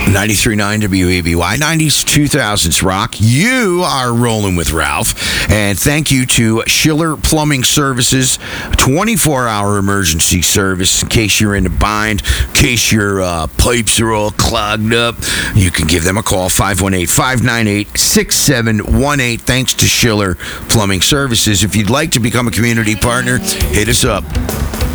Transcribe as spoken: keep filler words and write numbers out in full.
ninety-three point nine W A B Y, nineties, two thousands rock. You are rolling with Ralph. And thank you to Schiller Plumbing Services, twenty-four hour emergency service in case you're in a bind, in case your uh, pipes are all clogged up. You can give them a call, five one eight, five nine eight, six seven one eight. Thanks to Schiller Plumbing Services. If you'd like to become a community partner, hit us up.